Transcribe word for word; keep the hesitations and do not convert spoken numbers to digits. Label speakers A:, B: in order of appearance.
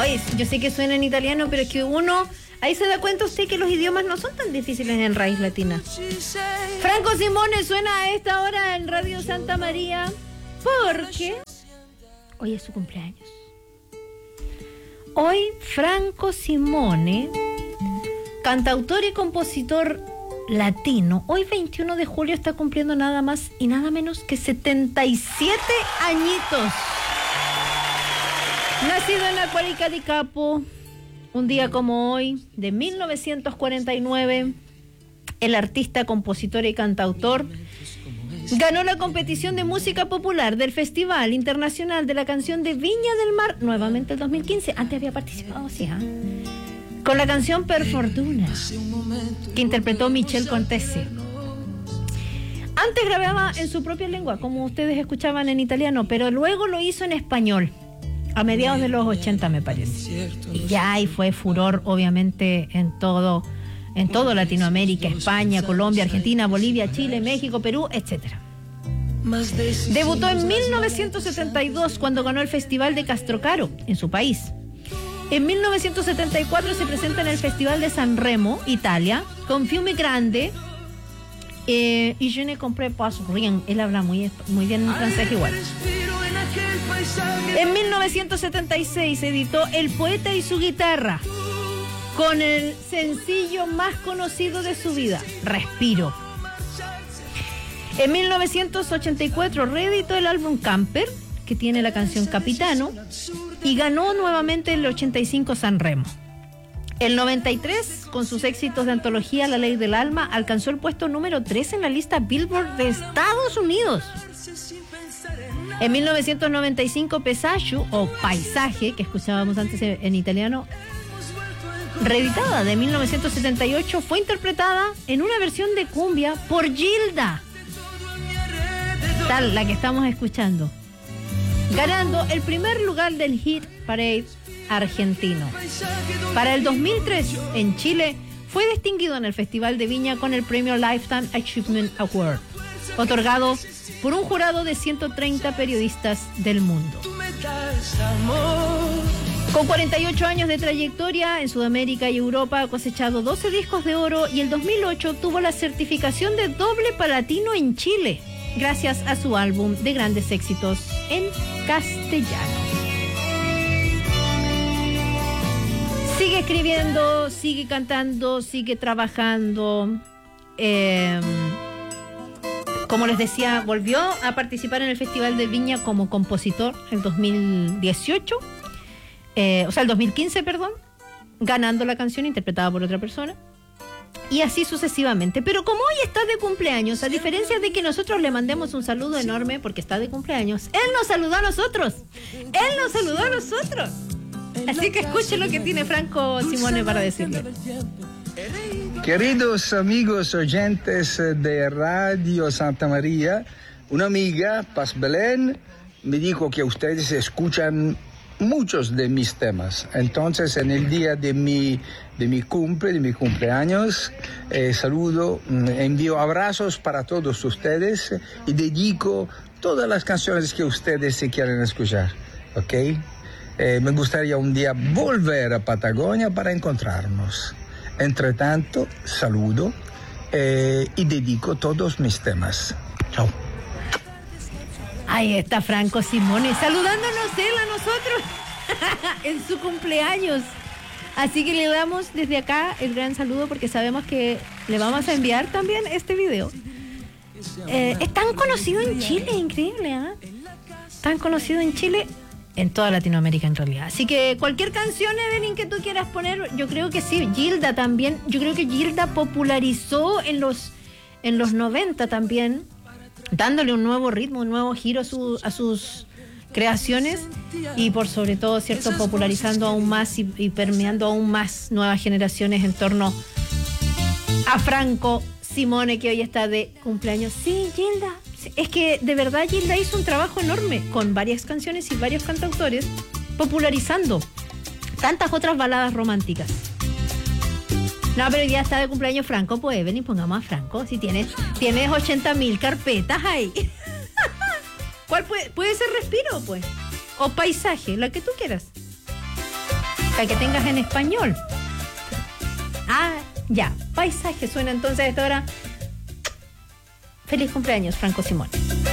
A: Oye, yo sé que suena en italiano, pero es que uno... Ahí se da cuenta usted que los idiomas no son tan difíciles en raíz latina. Franco Simone suena a esta hora en Radio Santa María porque hoy es su cumpleaños. Hoy Franco Simone, cantautor y compositor latino, hoy veintiuno de julio está cumpliendo nada más y nada menos que setenta y siete añitos. Nacido en Acuarica di Capo, un día como hoy, de mil novecientos cuarenta y nueve, el artista, compositor y cantautor ganó la competición de música popular del Festival Internacional de la Canción de Viña del Mar, nuevamente el dos mil quince, antes había participado, sí, ¿eh? Con la canción Per Fortuna, que interpretó Michel Contesi. Antes grababa en su propia lengua, como ustedes escuchaban en italiano, pero luego lo hizo en español. A mediados de los ochenta, me parece. Y ya ahí fue furor, obviamente, en todo, en todo Latinoamérica, España, Colombia, Argentina, Bolivia, Chile, México, Perú, etcétera. Debutó en mil novecientos setenta y dos cuando ganó el Festival de Castrocaro, en su país. En mil novecientos setenta y cuatro se presenta en el Festival de Sanremo, Italia, con Fiume Grande, eh, y Je ne comprends pas rien. Él habla muy, muy bien en francés igual. En mil novecientos setenta y seis editó El Poeta y su Guitarra, con el sencillo más conocido de su vida, Respiro. En mil novecientos ochenta y cuatro reeditó el álbum Camper, que tiene la canción Capitano, y ganó nuevamente el ochenta y cinco Sanremo. El noventa y tres, con sus éxitos de antología La Ley del Alma, alcanzó el puesto número tres en la lista Billboard de Estados Unidos. En mil novecientos noventa y cinco, Pesaggio, o Paisaje, que escuchábamos antes en italiano, reeditada de mil novecientos setenta y ocho, fue interpretada en una versión de cumbia por Gilda, tal la que estamos escuchando, ganando el primer lugar del Hit Parade argentino. Para el dos mil tres, en Chile, fue distinguido en el Festival de Viña con el premio Lifetime Achievement Award, otorgado por un jurado de ciento treinta periodistas del mundo. Con cuarenta y ocho años de trayectoria en Sudamérica y Europa, ha cosechado doce discos de oro y el dos mil ocho tuvo la certificación de doble platino en Chile, gracias a su álbum de grandes éxitos en castellano. Sigue escribiendo, sigue cantando, sigue trabajando. Eh, como les decía, volvió a participar en el Festival de Viña como compositor en dos mil dieciocho, eh, o sea, el dos mil quince, perdón, ganando la canción interpretada por otra persona. Y así sucesivamente. Pero como hoy está de cumpleaños, a diferencia de que nosotros le mandemos un saludo enorme porque está de cumpleaños, él nos saludó a nosotros. Él nos saludó a nosotros. Así que escuche lo que tiene Franco Simone para decirle.
B: Queridos amigos oyentes de Radio Santa María, una amiga, Paz Belén, me dijo que ustedes escuchan muchos de mis temas. Entonces, en el día de mi, de mi cumple, de mi cumpleaños, eh, saludo, envío abrazos para todos ustedes y dedico todas las canciones que ustedes se quieren escuchar, ¿ok? Eh, me gustaría un día volver a Patagonia para encontrarnos. Entre tanto, saludo eh, y dedico todos mis temas. Chao.
A: Ahí está Franco Simone, saludándonos él a nosotros en su cumpleaños. Así que le damos desde acá el gran saludo porque sabemos que le vamos a enviar también este video. Eh, es tan conocido en Chile, increíble, ¿eh? Tan conocido en Chile, en toda Latinoamérica en realidad. Así que cualquier canción, Evelyn, que tú quieras poner, yo creo que sí. Gilda también, yo creo que Gilda popularizó en los, en los noventa también, dándole un nuevo ritmo, un nuevo giro a, su, a sus creaciones y por sobre todo, cierto, popularizando aún más y, y permeando aún más nuevas generaciones en torno a Franco Simone, que hoy está de cumpleaños. Sí, Gilda. Es que de verdad Gilda hizo un trabajo enorme con varias canciones y varios cantautores, popularizando tantas otras baladas románticas. No, pero ya está de cumpleaños Franco, pues ven y pongamos a Franco. Si tienes, tienes ochenta mil carpetas ahí. ¿Cuál puede, puede ser Respiro, pues? O Paisaje, la que tú quieras. para que tengas en español. Ah, ya, paisaje suena entonces a esta hora. Feliz cumpleaños, Franco Simón.